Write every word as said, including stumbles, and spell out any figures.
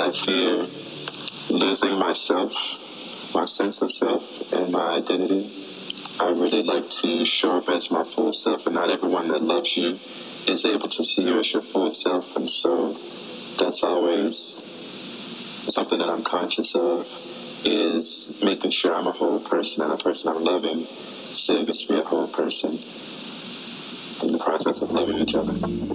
I fear losing myself, my sense of self, and my identity. I really like to show up as my full self, and not everyone that loves you is able to see you as your full self, and so that's always something that I'm conscious of, is making sure I'm a whole person, and a person I'm loving still gets to be a whole person in the process of loving each other.